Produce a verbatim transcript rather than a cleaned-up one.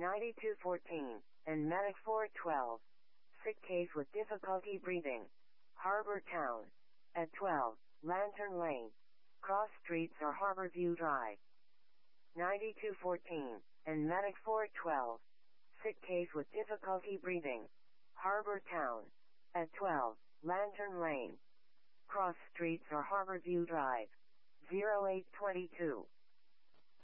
ninety-two fourteen, and Medic four twelve. Sick case with difficulty breathing. Harbor Town. At twelve, Lantern Lane. Cross streets or Harborview Drive. ninety-two fourteen, and Medic four twelve. Sick case with difficulty breathing. Harbor Town. At twelve, Lantern Lane. Cross streets or Harborview Drive. zero eight two two.